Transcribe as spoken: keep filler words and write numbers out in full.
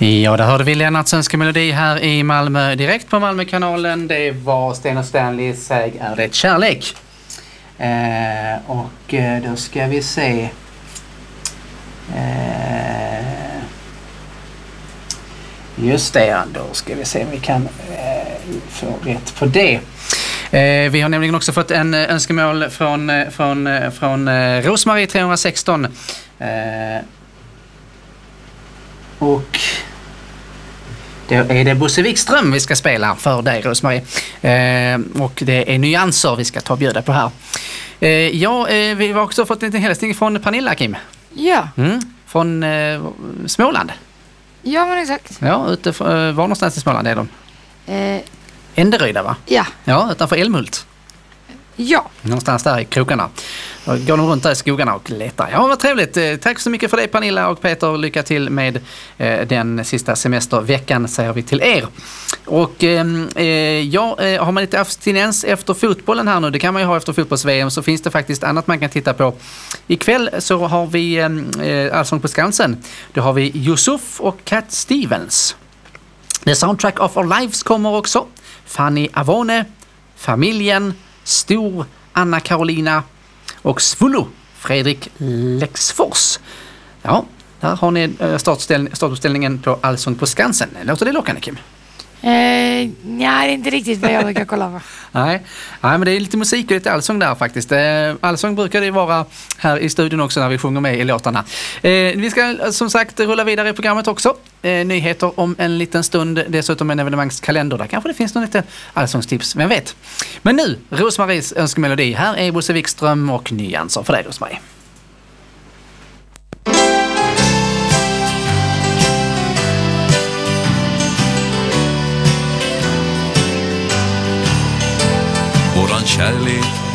Ja, där hörde vi Lennarts önskemelodi här i Malmö, direkt på Malmökanalen. Det var Sten och Stanley, Säg är det kärlek. Eh, och eh, då ska vi se. Eh, just det, då ska vi se om vi kan eh, få rätt på det. Eh, vi har nämligen också fått en önskemål från, från, från eh, Rosmarie trehundrasexton. Eh, och då är det Bosse Wikström vi ska spela för dig, Rosmarie. Eh, och det är nyanser vi ska ta och bjuda på här. Eh, ja, eh, vi har också fått en liten hälsning från Pernilla, Kim. Ja. Mm, från eh, Småland. Ja, men exakt. Ja, ute, eh, var någonstans i Småland är de? Eh, Änderyda, va? ja. Ja, utanför Älmhult. Ja. Någonstans där i krokarna. Då går de runt där i skogarna och letar. Ja, vad trevligt. Tack så mycket för det, Pernilla och Peter. Lycka till med eh, den sista semesterveckan, säger vi till er. Och eh, ja, eh, har man lite abstinens efter fotbollen här nu, det kan man ju ha efter fotbolls-V M, så finns det faktiskt annat man kan titta på. Ikväll så har vi eh, Allsång på Skansen. Då har vi Yusuf och Cat Stevens. The Soundtrack of Our Lives kommer också. Fanny Avone, Familjen, Stor, Anna Carolina och Svullo, Fredrik Lexfors. Ja, där har ni startställ- startuppställningen på Allsång på Skansen. Låter det lockande, Kim? Eh, nej, det är inte riktigt vad jag brukar kolla på. Nej. Nej, men det är lite musik och lite allsång där faktiskt. Allsång brukar det vara här i studion också när vi sjunger med i låtarna. Eh, vi ska som sagt rulla vidare i programmet också. Eh, nyheter om en liten stund. Dessutom en evenemangskalender. Där kanske det finns någon lite allsångstips, vem vet. Men nu, Rosmaries önskemelodi. Här är Bosse Wikström och nyanser för dig, Rosmarie. Våran kärlek